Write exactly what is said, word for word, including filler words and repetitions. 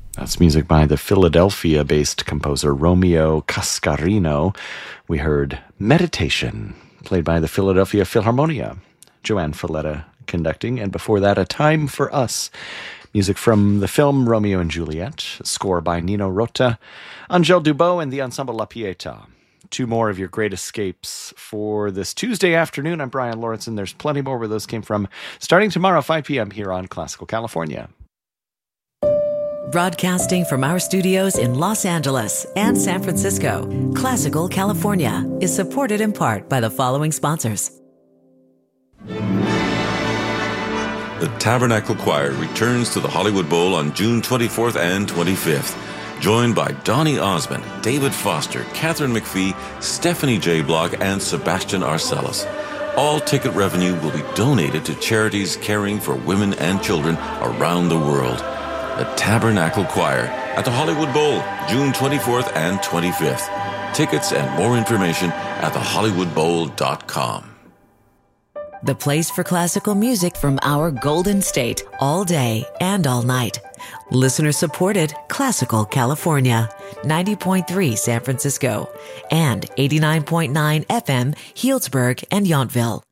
That's music by the Philadelphia-based composer Romeo Cascarino. We heard Meditation, played by the Philadelphia Philharmonia, Joanne Falletta conducting, and before that, A Time for Us, music from the film Romeo and Juliet, a score by Nino Rota, Angèle Dubot, and the Ensemble La Pietà. Two more of your great escapes for this Tuesday afternoon. I'm Brian Lawrenson. There's plenty more where those came from, starting tomorrow, five p.m. here on Classical California. Broadcasting from our studios in Los Angeles and San Francisco, Classical California is supported in part by the following sponsors. The Tabernacle Choir returns to the Hollywood Bowl on June twenty-fourth and twenty-fifth. Joined by Donny Osmond, David Foster, Catherine McPhee, Stephanie J. Block, and Sebastian Arcellus. All ticket revenue will be donated to charities caring for women and children around the world. The Tabernacle Choir at the Hollywood Bowl, June twenty-fourth and twenty-fifth. Tickets and more information at the hollywood bowl dot com. The place for classical music from our Golden State, all day and all night. Listener supported Classical California, ninety point three San Francisco, and eighty-nine point nine F M Healdsburg and Yountville.